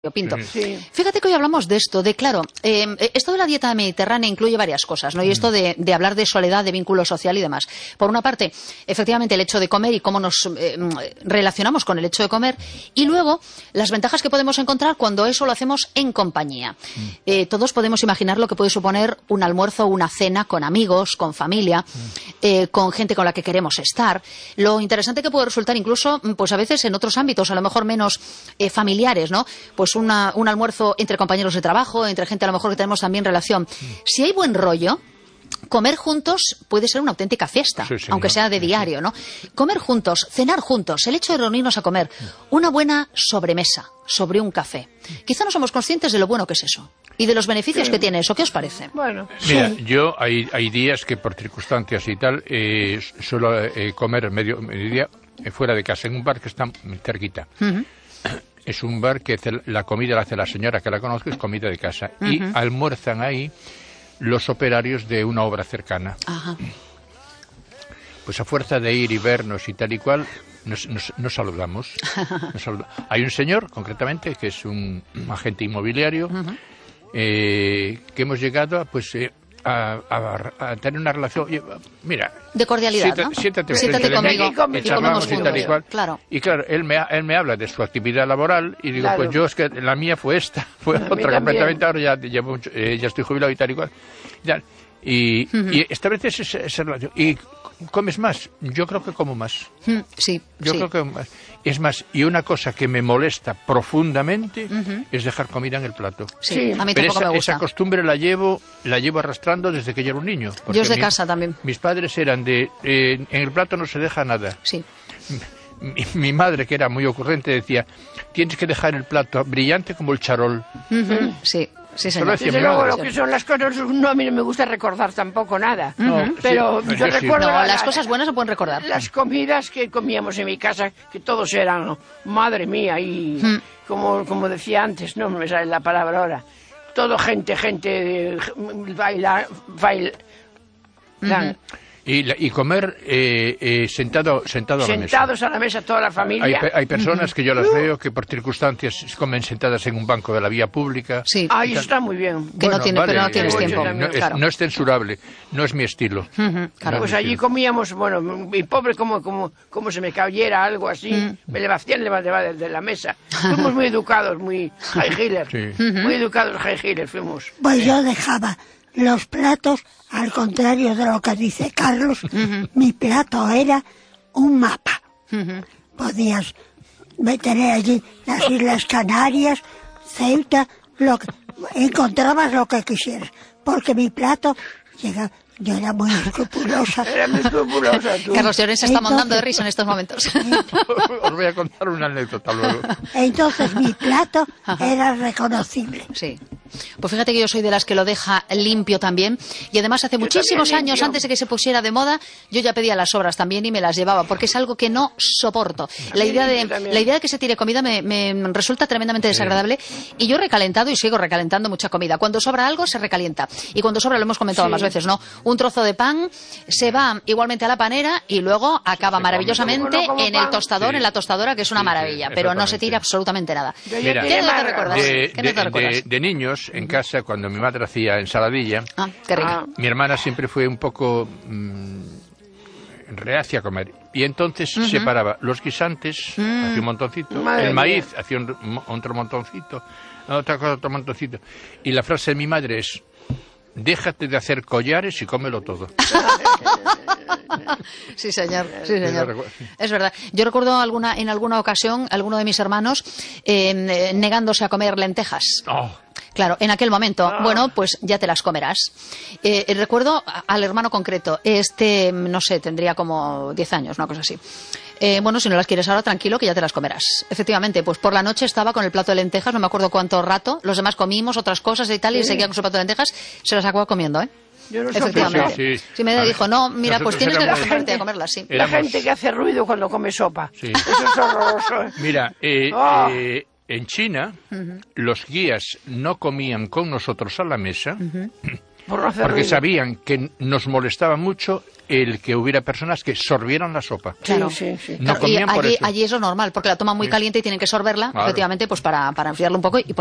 Pinto. Sí. Fíjate que hoy hablamos de esto, claro, esto de la dieta mediterránea incluye varias cosas, ¿no? Y esto de hablar de soledad, de vínculo social y demás. Por una parte, efectivamente, el hecho de comer y cómo nos relacionamos con el hecho de comer. Y luego, las ventajas que podemos encontrar cuando eso lo hacemos en compañía. Todos podemos imaginar lo que puede suponer un almuerzo o una cena con amigos, con familia, con gente con la que queremos estar. Lo interesante que puede resultar incluso, pues a veces en otros ámbitos, a lo mejor menos familiares, ¿no? Pues un almuerzo entre compañeros de trabajo, entre gente a lo mejor que tenemos también relación. Si hay buen rollo, comer juntos puede ser una auténtica fiesta, sí, aunque sea de diario, ¿no? Comer juntos, cenar juntos, el hecho de reunirnos a comer, una buena sobremesa sobre un café. Quizá no somos conscientes de lo bueno que es eso y de los beneficios que tiene eso. ¿Qué os parece? Bueno, mira, yo hay días que por circunstancias y tal suelo comer mediodía fuera de casa, en un bar que está cerquita. Es un bar que la comida la hace la señora, que la conozco, es comida de casa. Y almuerzan ahí los operarios de una obra cercana. Ajá. Pues a fuerza de ir y vernos y tal y cual, nos saludamos. Hay un señor, concretamente, que es un agente inmobiliario, que hemos llegado a tener una relación, mira, de cordialidad, siéntate conmigo y comemos juntos, tal y cual. Claro. Y claro, él me habla de su actividad laboral y digo, pues yo es que la mía fue esta, fue otra completamente, ahora ya llevo mucho, ya estoy jubilado y tal y cual. Y estableces esa relación. Y comes más, yo creo que como más. Sí. Yo creo que más. Es más, y una cosa que me molesta profundamente es dejar comida en el plato. Sí, a mí pero tampoco me gusta. Esa costumbre la llevo arrastrando desde que yo era un niño. Yo es de casa también. Mis padres eran en el plato no se deja nada. Sí. Mi madre, que era muy ocurrente, decía, tienes que dejar el plato brillante como el charol. Sí. Sí, señor. Desde luego, lo que son las cosas, no, a mí no me gusta recordar tampoco nada. Pero sí, yo recuerdo... No, las cosas buenas se pueden recordar. Las comidas que comíamos en mi casa, que todos eran, madre mía, y como decía antes, no me sale la palabra ahora, todo gente, bailar. Y comer sentados a la mesa. Sentados a la mesa toda la familia. Hay personas que yo las veo que por circunstancias comen sentadas en un banco de la vía pública. Sí. Ahí está muy bien. Que bueno, no tiene, vale, pero no tienes tiempo. No es censurable, no es mi estilo. Claro. Pues allí comíamos, bueno, mi pobre como se me cayera algo así, me levantaban de la mesa. Fuimos muy educados, muy high healer. Muy educados high healer fuimos. Pues yo dejaba los platos, al contrario de lo que dice Carlos, mi plato era un mapa. Podías tener allí las Islas Canarias, Ceuta, encontrabas lo que quisieras, porque mi plato llegaba. Yo era muy escrupulosa. Era muy escrupulosa tú. Carlos Llorens se está montando de risa en estos momentos. Os voy a contar una anécdota luego. Entonces mi plato era reconocible. Sí. Pues fíjate que yo soy de las que lo deja limpio también. Y además hace muchísimos años, antes de que se pusiera de moda, yo ya pedía las sobras también y me las llevaba, porque es algo que no soporto. La idea de que se tire comida me resulta tremendamente desagradable. Y yo he recalentado y sigo recalentando mucha comida. Cuando sobra algo, se recalienta. Y cuando sobra, lo hemos comentado más veces, ¿no? Un trozo de pan se va igualmente a la panera y luego acaba maravillosamente en el tostador, en la tostadora, que es una maravilla. Pero no se tira absolutamente nada. Mira, ¿Qué no te recuerdas? ¿Qué no te recuerdas? De niños, en casa, cuando mi madre hacía ensaladilla, qué rico. Mi hermana siempre fue un poco reacia a comer. Y entonces separaba los guisantes, hacía un montoncito, el maíz hacía otro montoncito, otra cosa, otro montoncito. Y la frase de mi madre es: déjate de hacer collares y cómelo todo. Sí, señor. Sí, señor. Es verdad. Yo recuerdo en alguna ocasión, alguno de mis hermanos negándose a comer lentejas. Claro, en aquel momento, bueno, pues ya te las comerás. Recuerdo al hermano concreto, no sé, tendría como 10 años, una cosa así. Bueno, si no las quieres ahora, tranquilo, que ya te las comerás. Efectivamente, pues por la noche estaba con el plato de lentejas, no me acuerdo cuánto rato, los demás comimos otras cosas y tal, y seguía con su plato de lentejas, se las acabó comiendo, Yo no efectivamente. Sí, me dijo, no, mira, pues tienes que acostumbrarte a comerlas, sí. La gente que hace ruido cuando come sopa. Sí. Eso es horroroso. Mira, en China, los guías no comían con nosotros a la mesa Por no hacer porque ruido. sabían que nos molestaba mucho el que hubiera personas que sorbieran la sopa. Claro. Sí, sí, sí. No Claro, y comían por eso. allí eso es normal, porque la toman muy caliente y tienen que sorberla, Claro. efectivamente, pues para enfriarlo un poco y